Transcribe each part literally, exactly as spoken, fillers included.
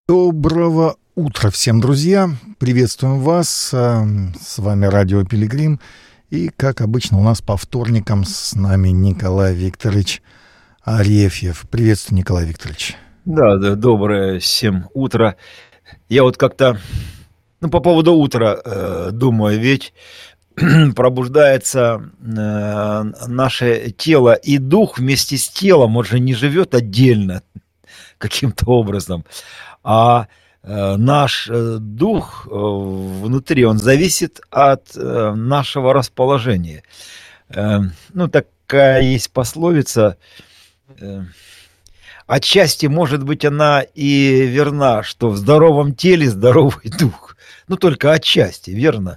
Доброго утра всем, друзья! Приветствуем вас! С вами Радио Пилигрим. И, как обычно, у нас по вторникам с нами Николай Викторович Арефьев. Приветствую, Николай Викторович. Да, да, доброе всем утро. Я вот как-то, ну, по поводу утра э, думаю, ведь пробуждается э, наше тело, и дух вместе с телом, он же не живет отдельно каким-то образом, а э, наш э, дух э, внутри, он зависит от э, нашего расположения. Э, ну, такая есть пословица, э, отчасти, может быть, она и верна, что в здоровом теле здоровый дух. Ну, только отчасти, верно?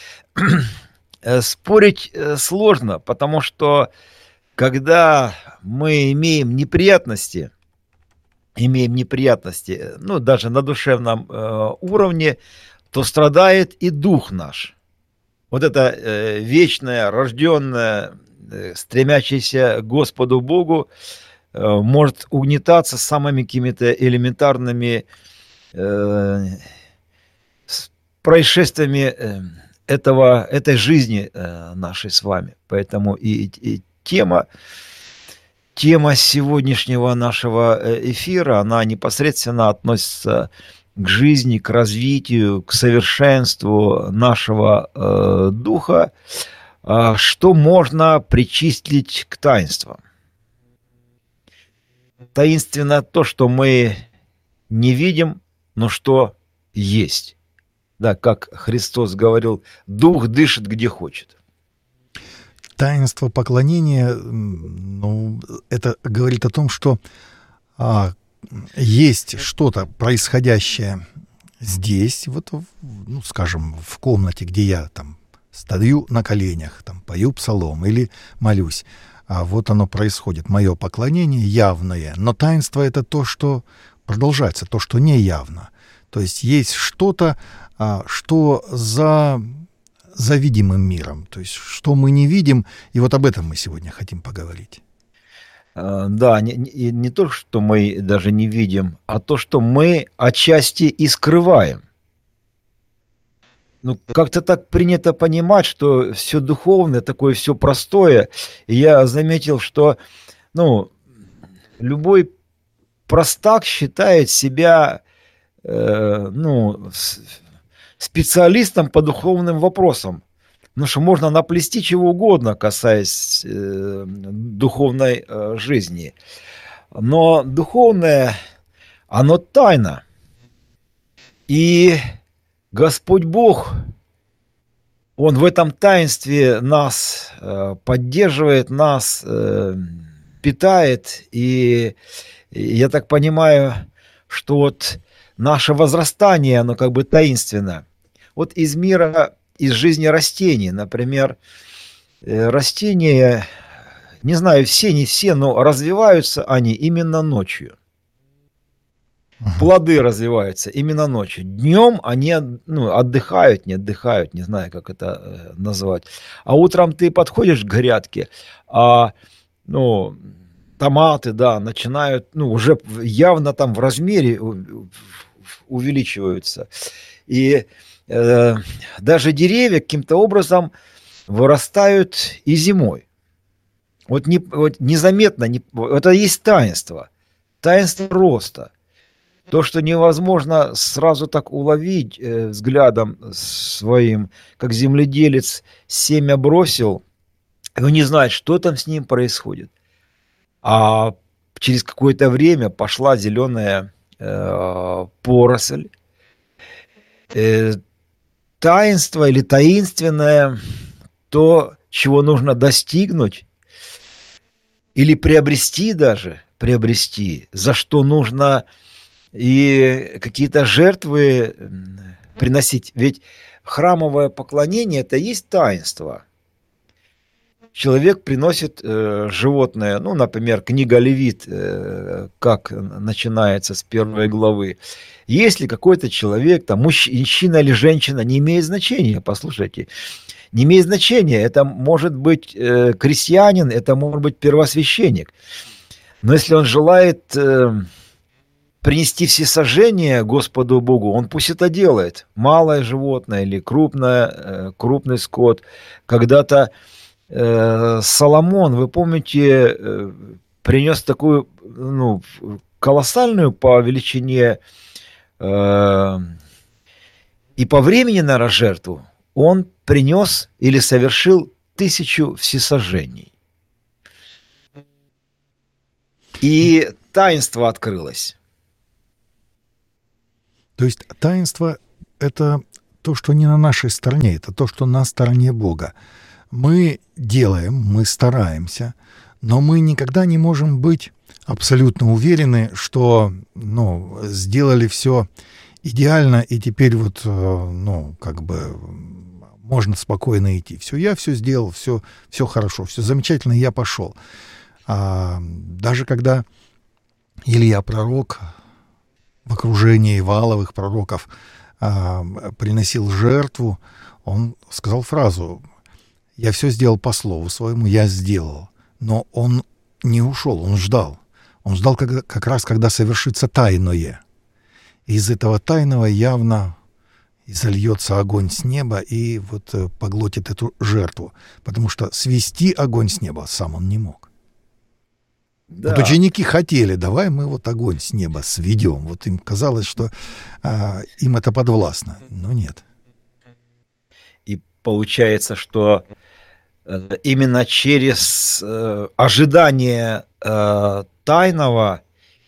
Спорить сложно, потому что когда мы имеем неприятности, имеем неприятности, ну, даже на душевном э, уровне, то страдает и дух наш. Вот это э, вечное, рожденное, э, стремящееся к Господу Богу, э, может угнетаться самыми какими-то элементарными э, происшествиями э, этого, этой жизни э, нашей с вами. Поэтому и, и тема, тема сегодняшнего нашего эфира, она непосредственно относится к жизни, к развитию, к совершенству нашего э, духа, э, что можно причислить к таинствам. Таинственно то, что мы не видим, но что есть. Да, как Христос говорил, дух дышит где хочет. Таинство поклонения, ну, это говорит о том, что а, есть что-то происходящее здесь, вот, ну, скажем, в комнате, где я там стою на коленях, там пою псалом или молюсь. А вот оно происходит, мое поклонение явное. Но таинство — это то, что продолжается, то, что не явно. То есть есть что-то, а, что за, за видимым миром, то есть что мы не видим, и вот об этом мы сегодня хотим поговорить. Да, не, не, не то, что мы даже не видим, а то, что мы отчасти и скрываем. Ну, как-то так принято понимать, что все духовное, такое все простое. И я заметил, что, ну, любой простак считает себя, э, ну, специалистом по духовным вопросам. Ну что можно наплести чего угодно, касаясь э, духовной э, жизни. Но духовное, оно тайна. И Господь Бог, Он в этом таинстве нас э, поддерживает, нас э, питает. И, и я так понимаю, что вот наше возрастание, оно как бы таинственно. Вот из мира, из жизни растений, например, растения, не знаю, все, не все, но развиваются они именно ночью. Плоды развиваются именно ночью. Днем они, ну, отдыхают, не отдыхают, не знаю, как это назвать. А утром ты подходишь к грядке, а, ну, томаты, да, начинают, ну, уже явно там в размере увеличиваются. И э, даже деревья каким-то образом вырастают и зимой. Вот, не, вот незаметно, не, это есть таинство. Таинство роста. То, что невозможно сразу так уловить э, взглядом своим, как земледелец семя бросил, и он не знает, что там с ним происходит. А через какое-то время пошла зеленая э, поросль. Э, таинство или таинственное, то, чего нужно достигнуть или приобрести даже, приобрести, за что нужно и какие-то жертвы приносить. Ведь храмовое поклонение – это есть таинство. Человек приносит э, животное, ну, например, книга Левит, э, как начинается с первой главы. Если какой-то человек, там, мужчина или женщина, не имеет значения, послушайте, не имеет значения, это может быть э, крестьянин, это может быть первосвященник. Но если он желает э, принести всесожжение Господу Богу, он пусть это делает. Малое животное или крупное, крупный скот. Когда-то э, Соломон, вы помните, э, принес такую, ну, колоссальную по величине э, и по времени, наверное, жертву. Он принес или совершил тысячу всесожжений. И таинство открылось. То есть таинство — это то, что не на нашей стороне, это то, что на стороне Бога. Мы делаем, мы стараемся, но мы никогда не можем быть абсолютно уверены, что, ну, сделали все идеально, и теперь вот, ну, как бы можно спокойно идти. Все, я все сделал, все, все хорошо, все замечательно, я пошел. А даже когда Илья пророк в окружении валовых пророков а, приносил жертву, он сказал фразу: «Я все сделал по слову своему, я сделал». Но он не ушел, он ждал. Он ждал когда, как раз, когда совершится тайное. И из этого тайного явно изольется огонь с неба и вот поглотит эту жертву. Потому что свести огонь с неба сам он не мог. Да. Вот ученики хотели, давай мы вот огонь с неба сведем. Вот им казалось, что а, им это подвластно, но нет. И получается, что э, именно через э, ожидание э, тайного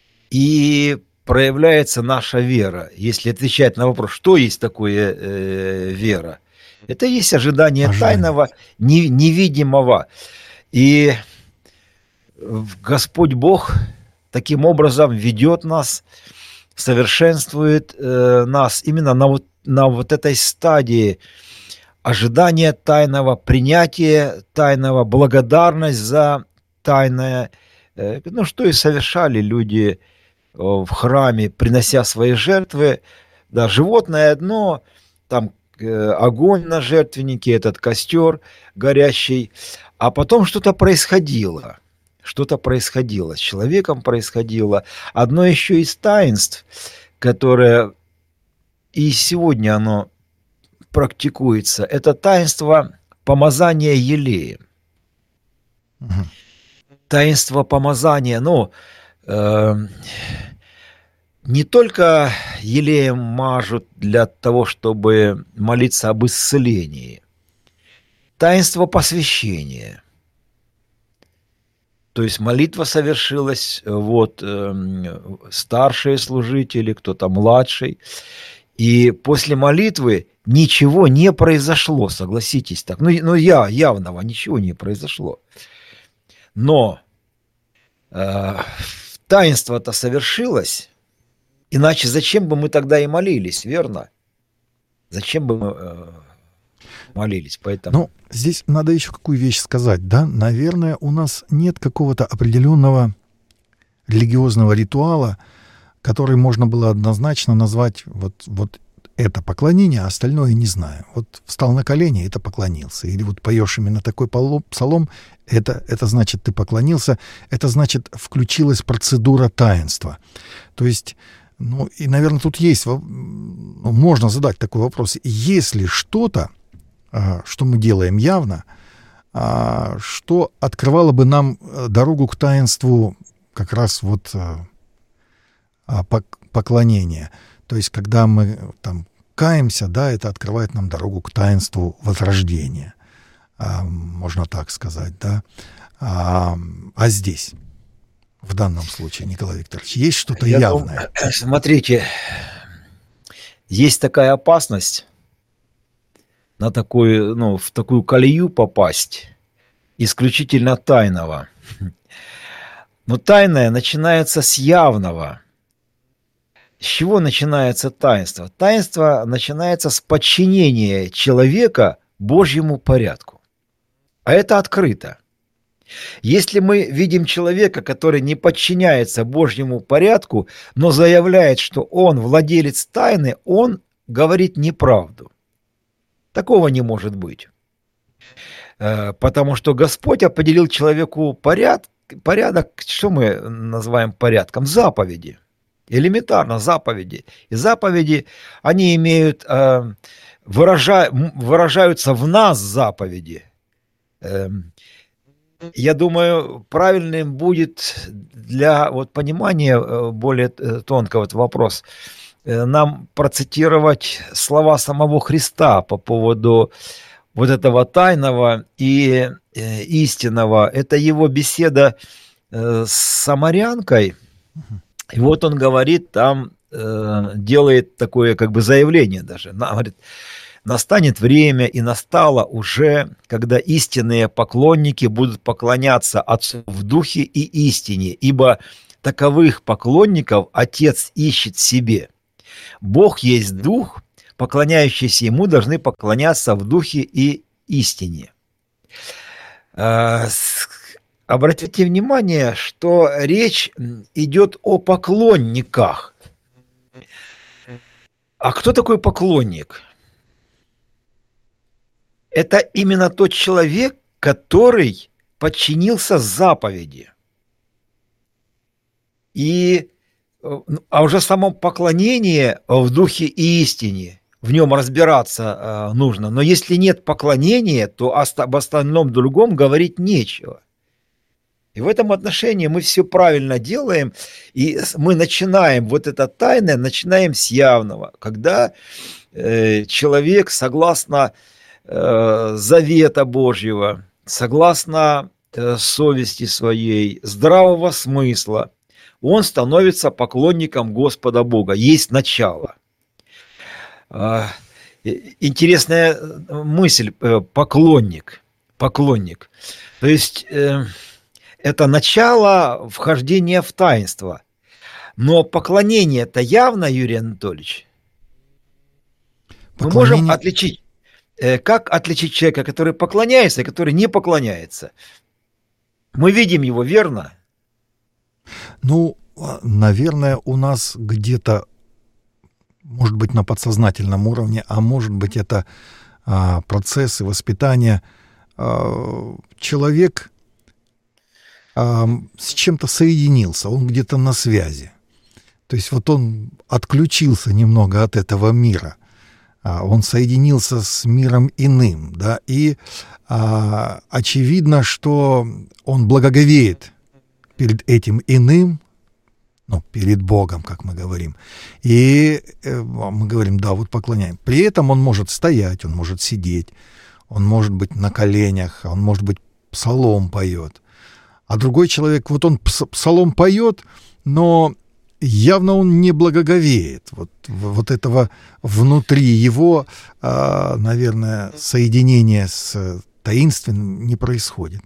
и проявляется наша вера. Если отвечать на вопрос, что есть такое э, вера, это есть ожидание, ожидание. тайного, не, невидимого. И Господь Бог таким образом ведет нас, совершенствует э, нас именно на вот, на вот этой стадии ожидания тайного, принятия тайного, благодарность за тайное. Э, ну, что и совершали люди э, в храме, принося свои жертвы. Да, животное одно, там э, огонь на жертвеннике, этот костер горящий, а потом что-то происходило. Что-то происходило, с человеком происходило. Одно еще из таинств, которое и сегодня оно практикуется, это таинство помазания елеем. Угу. Таинство помазания, ну, э, не только елеем мажут для того, чтобы молиться об исцелении. Таинство посвящения. То есть молитва совершилась, вот, э, старшие служители, кто-то младший, и после молитвы ничего не произошло, согласитесь так. Ну, ну я, явного ничего не произошло. Но э, таинство-то совершилось, иначе зачем бы мы тогда и молились, верно? Зачем бы мы э, молились? Поэтому... Ну, здесь надо еще какую вещь сказать, да? Наверное, у нас нет какого-то определенного религиозного ритуала, который можно было однозначно назвать вот, вот это поклонение, а остальное не знаю. Вот встал на колени, это поклонился. Или вот поешь именно такой псалом, это, это значит, ты поклонился, это значит, включилась процедура таинства. То есть, ну, и, наверное, тут есть, ну, можно задать такой вопрос. Если что-то, что мы делаем явно, что открывало бы нам дорогу к таинству как раз вот поклонения. То есть, когда мы там каемся, да, это открывает нам дорогу к таинству возрождения. Можно так сказать, да. А, а здесь, в данном случае, Николай Викторович, есть что-то Я явное? Думаю, смотрите, есть такая опасность на такую, ну, в такую колею попасть, исключительно тайного. Но тайное начинается с явного. С чего начинается таинство? Таинство начинается с подчинения человека Божьему порядку. А это открыто. Если мы видим человека, который не подчиняется Божьему порядку, но заявляет, что он владелец тайны, он говорит неправду. Такого не может быть. Потому что Господь определил человеку порядок, порядок, что мы называем порядком? Заповеди. Элементарно, заповеди. И заповеди, они имеют, э, выража, выражаются в нас заповеди. Э, я думаю, правильным будет для вот, понимания более тонкого вот вопрос э, нам процитировать слова самого Христа по поводу вот этого тайного и э, истинного. Это его беседа э, с самарянкой. И вот он говорит, там э, делает такое как бы заявление даже. Она говорит, настанет время, и настало уже, когда истинные поклонники будут поклоняться Отцу в духе и истине, ибо таковых поклонников Отец ищет себе. Бог есть Дух, поклоняющиеся Ему должны поклоняться в духе и истине. Обратите внимание, что речь идет о поклонниках. А кто такой поклонник? Это именно тот человек, который подчинился заповеди. И, а уже само поклонение в духе и истине, в нем разбираться нужно. Но если нет поклонения, то об остальном другом говорить нечего. И в этом отношении мы все правильно делаем, и мы начинаем вот это тайное, начинаем с явного, когда э, человек, согласно э, завета Божьего, согласно э, совести своей, здравого смысла, он становится поклонником Господа Бога. Есть начало. Э, интересная мысль, э, поклонник, поклонник. То есть... Э, Это начало вхождения в таинство. Но поклонение-то явно, Юрий Анатольевич. Поклонение... Мы можем отличить, как отличить человека, который поклоняется и который не поклоняется. Мы видим его, верно? Ну, наверное, у нас где-то, может быть, на подсознательном уровне, а может быть, это а, процессы воспитания. А, человек... с чем-то соединился, он где-то на связи. То есть вот он отключился немного от этого мира, он соединился с миром иным, да, и а, очевидно, что он благоговеет перед этим иным, ну, перед Богом, как мы говорим, и э, мы говорим, да, вот поклоняем. При этом он может стоять, он может сидеть, он может быть на коленях, он может быть псалом поет. А другой человек, вот он псалом поет, но явно он не благоговеет. Вот, вот этого внутри его, наверное, соединения с таинственным не происходит.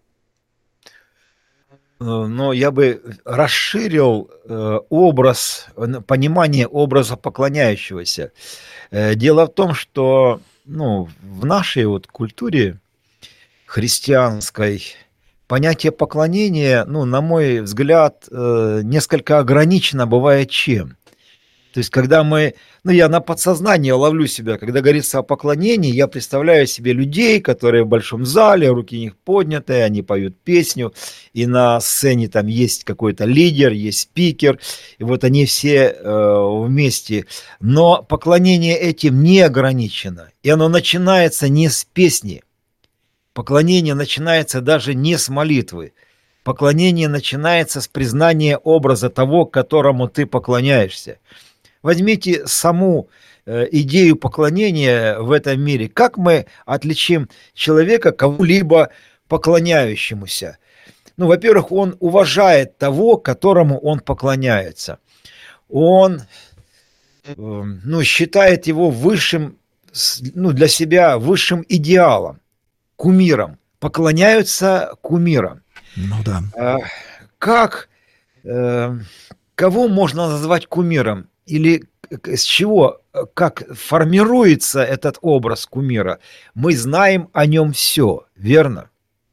Но я бы расширил образ, понимание образа поклоняющегося. Дело в том, что ну, в нашей вот культуре христианской понятие поклонения, ну, на мой взгляд, несколько ограничено бывает чем. То есть, когда мы, ну, я на подсознании ловлю себя, когда говорится о поклонении, я представляю себе людей, которые в большом зале, руки у них подняты, они поют песню, и на сцене там есть какой-то лидер, есть спикер, и вот они все э, вместе. Но поклонение этим не ограничено, и оно начинается не с песни. Поклонение начинается даже не с молитвы. Поклонение начинается с признания образа того, которому ты поклоняешься. Возьмите саму э, идею поклонения в этом мире. Как мы отличим человека кому-либо поклоняющемуся? Ну, во-первых, он уважает того, которому он поклоняется. Он э, ну, считает его высшим, ну, для себя высшим идеалом. Кумирам, поклоняются кумирам. Ну да. Как, кого можно назвать кумиром? Или с чего, как формируется этот образ кумира? Мы знаем о нем все, верно?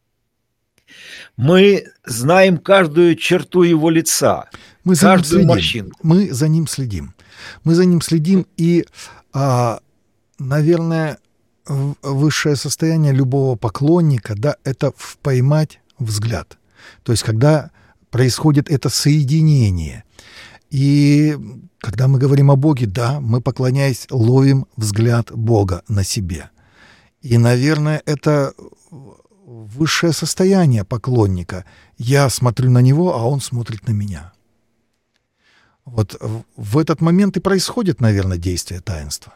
Мы знаем каждую черту его лица, мы за каждую ним морщинку. Мы за ним следим. Мы за ним следим, и, наверное, высшее состояние любого поклонника, да, это поймать взгляд. То есть, когда происходит это соединение. И когда мы говорим о Боге, да, мы, поклоняясь, ловим взгляд Бога на себе. И, наверное, это высшее состояние поклонника. Я смотрю на него, а он смотрит на меня. Вот в этот момент и происходит, наверное, действие таинства.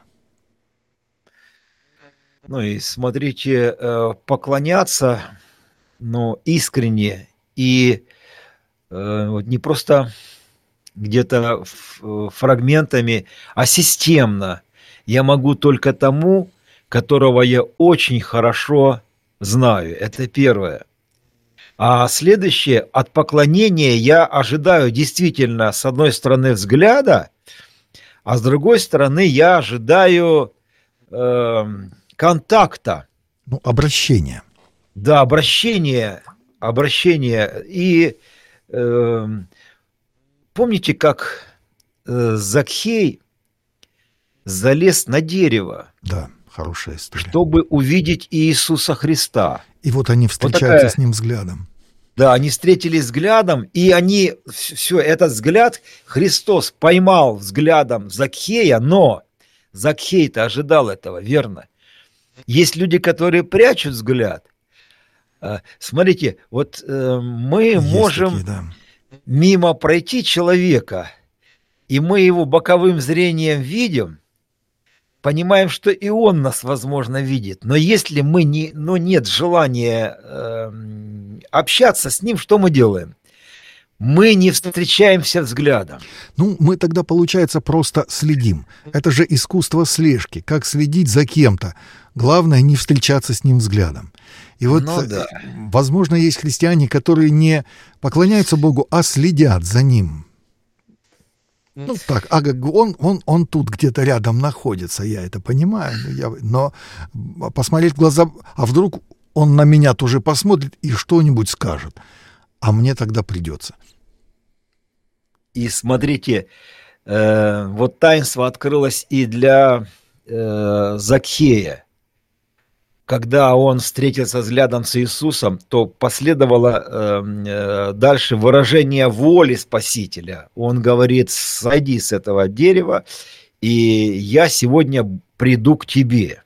Ну и смотрите, поклоняться, но искренне и вот не просто где-то фрагментами, а системно я могу только тому, которого я очень хорошо знаю. Это первое. А следующее, от поклонения я ожидаю действительно, с одной стороны, взгляда, а с другой стороны, я ожидаю э, контакта. Ну, обращения. Да, обращение, обращение. И э, помните, как э, Закхей залез на дерево? Да, хорошая история. Чтобы увидеть Иисуса Христа. И вот они встречаются вот такая... с ним взглядом. Да, они встретились взглядом, и они, все, этот взгляд, Христос поймал взглядом Закхея, но Закхей-то ожидал этого, верно? Есть люди, которые прячут взгляд. Смотрите, вот мы Есть можем такие, да. мимо пройти человека, и мы его боковым зрением видим, понимаем, что и он нас, возможно, видит. Но если мы не, но нет желания э, общаться с ним, что мы делаем? Мы не встречаемся взглядом. Ну, мы тогда, получается, просто следим. Это же искусство слежки. Как следить за кем-то. Главное, не встречаться с ним взглядом. И вот, ну, да. возможно, есть христиане, которые не поклоняются Богу, а следят за Ним. Ну так, а он, он, он тут где-то рядом находится, я это понимаю, я, но посмотреть в глаза, а вдруг он на меня тоже посмотрит и что-нибудь скажет, а мне тогда придется. И смотрите, э, вот таинство открылось и для э, Закхея. Когда он встретился взглядом с Иисусом, то последовало э, дальше выражение воли Спасителя. Он говорит: сойди с этого дерева, и я сегодня приду к тебе.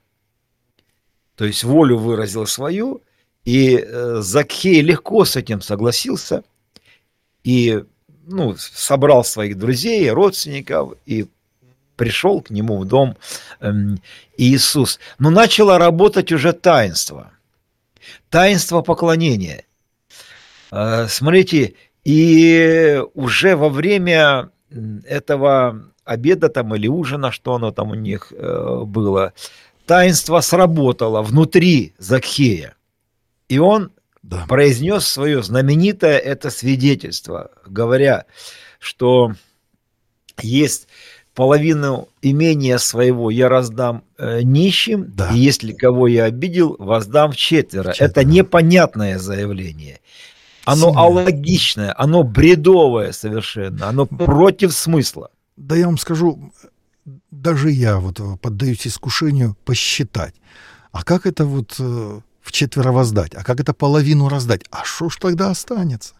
То есть волю выразил свою, и э, Закхей легко с этим согласился, и ну, собрал своих друзей, родственников, и пришел к нему в дом э, Иисус. Но начало работать уже таинство. Таинство поклонения. Э, смотрите, и уже во время этого обеда там или ужина, что оно там у них э, было, таинство сработало внутри Закхея. И он да. произнес свое знаменитое это свидетельство, говоря, что есть... половину имения своего я раздам э, нищим, да. и если кого я обидел, воздам вчетверо. Четверо. Это непонятное заявление. Оно Сильное. алогичное, оно бредовое совершенно, оно против смысла. Да я вам скажу, даже я вот поддаюсь искушению посчитать. А как это вот э, вчетверо воздать? А как это половину раздать? А что ж тогда останется?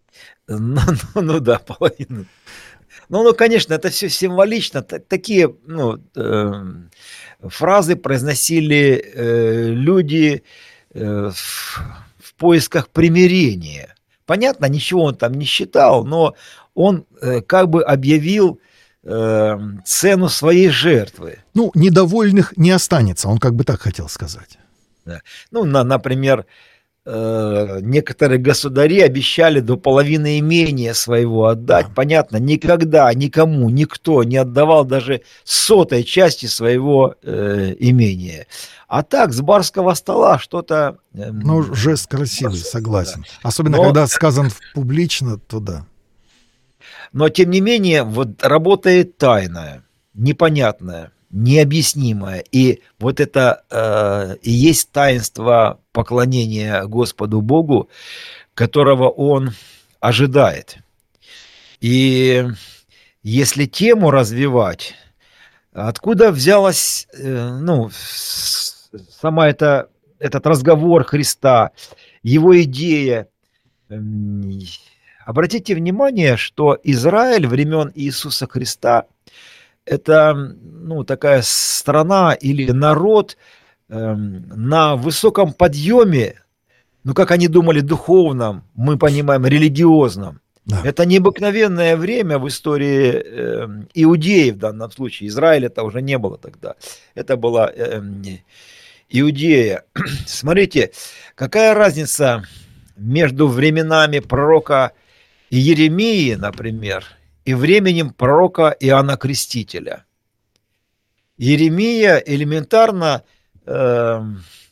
Ну, ну, ну да, половину. Ну, ну, конечно, это все символично. Такие ну, э, фразы произносили э, люди э, в, в поисках примирения. Понятно, ничего он там не считал, но он э, как бы объявил э, цену своей жертвы. Ну, недовольных не останется, он как бы так хотел сказать. Да. Ну, на, например... некоторые государи обещали до половины имения своего отдать. Да. Понятно, никогда никому, никто не отдавал даже сотой части своего э, имения. А так, с барского стола что-то... Э, ну, жест красивый, согласен. Да. Особенно, Но... когда сказан публично, то да. Но, тем не менее, вот работает тайное, непонятное, необъяснимое. И вот это э, и есть таинство поклонения Господу Богу, которого он ожидает. И если тему развивать, откуда взялась э, ну, сама эта, этот разговор Христа, его идея, э, Обратите внимание, что Израиль времен Иисуса Христа – это, ну, такая страна или народ э, на высоком подъеме, ну, как они думали, духовном, мы понимаем, религиозном. Да. Это необыкновенное время в истории э, иудеев в данном случае. Израиля это уже не было тогда. Это была э, Иудея. Смотрите, какая разница между временами пророка Иеремии, например, и временем пророка Иоанна Крестителя. Иеремия элементарно э,